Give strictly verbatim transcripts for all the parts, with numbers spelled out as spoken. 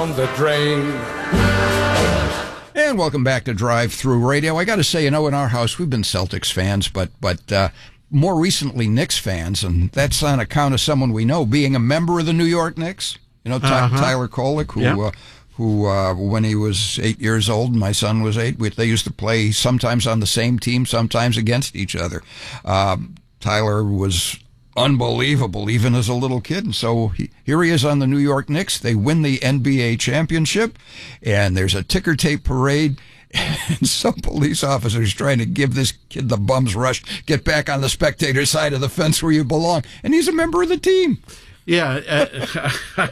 down the drain. And welcome back to Drive Through Radio. I got to say, you know, in our house, we've been Celtics fans, but but uh, more recently Knicks fans, and that's on account of someone we know being a member of the New York Knicks. You know, Ty- uh-huh. Tyler Kolek, who, Yep. uh, who uh, when he was eight years old, and my son was eight, we, they used to play sometimes on the same team, sometimes against each other. Um, Tyler was unbelievable, even as a little kid. And so he, here he is on the New York Knicks. They win the N B A championship, and there's a ticker tape parade. And some police officers trying to give this kid the bum's rush, get back on the spectator side of the fence where you belong. And he's a member of the team. Yeah. Uh,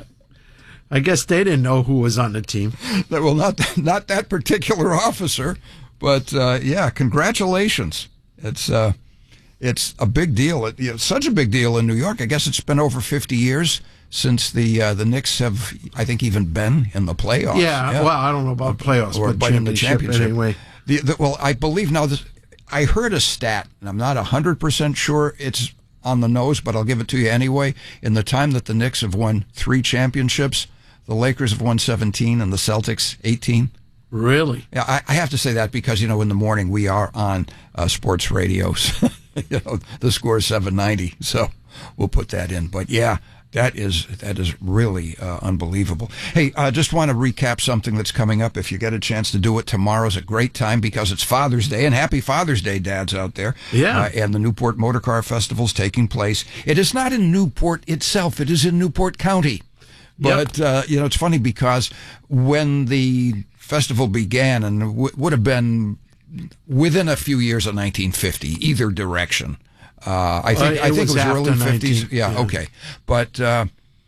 I guess they didn't know who was on the team. Well, not, not that particular officer, but uh, yeah, congratulations. It's, uh, It's a big deal. It, you know, such a big deal in New York. I guess it's been over fifty years since the uh, the Knicks have, I think, even been in the playoffs. Yeah, yeah. Well, I don't know about playoffs, or, but, but in the championship anyway. The, the, well, I believe now. This, I heard a stat, and I'm not one hundred percent sure it's on the nose, but I'll give it to you anyway. In the time that the Knicks have won three championships, the Lakers have won seventeen, and the Celtics eighteen. Really? Yeah, I, I have to say that because, you know, in the morning we are on uh, sports radios. You know, the score is seven ninety, so we'll put that in. But yeah, that is that is really uh, unbelievable. Hey, I uh, just want to recap something that's coming up. If you get a chance to do it, tomorrow's a great time because it's Father's Day, and happy Father's Day, dads out there. Yeah. Uh, and the Newport Motor Car Festival is taking place. It is not in Newport itself; it is in Newport County. But Yep. uh, you know, it's funny because when the festival began, and w- would have been within a few years of nineteen fifty, either direction. Uh, I think Uh, I think was it was early after fifties. nineteen Yeah, yeah. okay, but uh,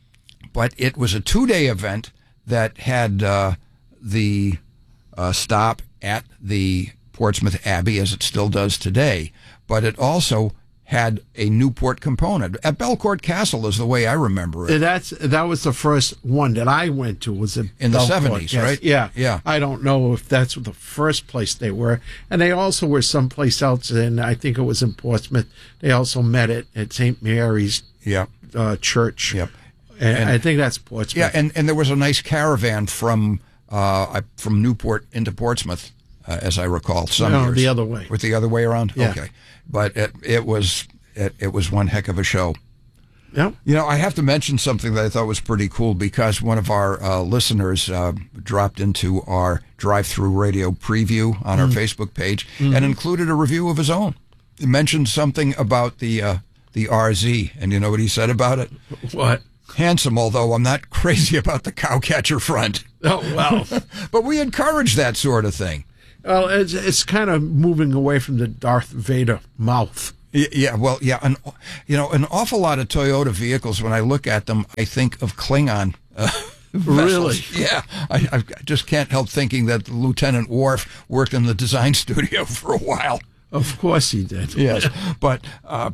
but it was a two day event that had uh, the uh, stop at the Portsmouth Abbey, as it still does today. But it also had a Newport component at Belcourt Castle, is the way I remember it. That's that was the first one that I went to. Was at In the Belcourt, seventies, yes. right? Yeah, Yeah. I don't know if that's the first place they were, and they also were someplace else. And I think it was in Portsmouth. They also met it at Saint Mary's Yeah. uh, Church. Yep. And, And- I think that's Portsmouth. Yeah, and, and there was a nice caravan from uh, from Newport into Portsmouth, uh, as I recall. Some No, years. the other way. With the other way around? Yeah. Okay. But it, it was it, it was one heck of a show. yeah. You know, I have to mention something that I thought was pretty cool because one of our uh, listeners uh, dropped into our drive-through radio preview on our Facebook page and included a review of his own. He mentioned something about the uh, the R Z, and you know what he said about it? What? Handsome, although I'm not crazy about the cowcatcher front. Oh well. But we encourage that sort of thing. Well, it's it's kind of moving away from the Darth Vader mouth. Y- Yeah, well, yeah, an, you know, an awful lot of Toyota vehicles, when I look at them, I think of Klingon uh, Really? vessels. Yeah, I, I just can't help thinking that Lieutenant Worf worked in the design studio for a while. Of course he did. Yes, but uh,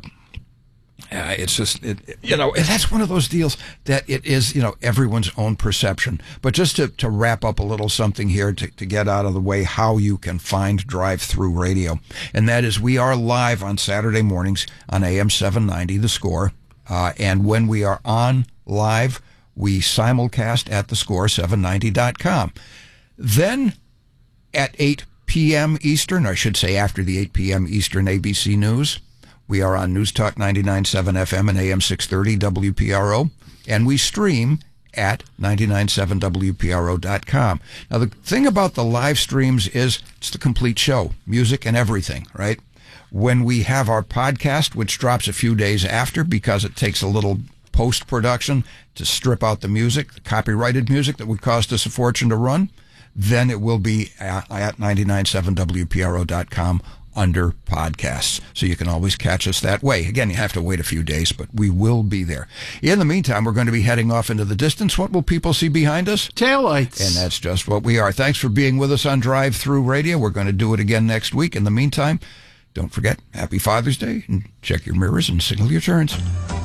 uh, it's just, it, it- you know, and that's one of those deals that it is, you know, everyone's own perception. But just to, to wrap up a little something here to, to get out of the way how you can find drive-through radio, and that is we are live on Saturday mornings on A M seven ninety, The Score, uh, and when we are on live, we simulcast at the score seven ninety dot com. Then at eight p.m. Eastern, I should say after the eight p.m. Eastern A B C News, we are on News Talk ninety-nine point seven F M and A M six thirty W P R O, and we stream at ninety-nine point seven W P R O dot com. Now, the thing about the live streams is it's the complete show, music and everything, right? When we have our podcast, which drops a few days after because it takes a little post-production to strip out the music, the copyrighted music that would cost us a fortune to run, then it will be at, at ninety-nine point seven W P R O dot com under podcasts. So you can always catch us that way. Again, you have to wait a few days, but we will be there. In the meantime, we're going to be heading off into the distance. What will people see behind us? Taillights. And that's just what we are. Thanks for being with us on Drive Through Radio. We're going to do it again next week. In the meantime, don't forget, happy Father's Day, and check your mirrors and signal your turns.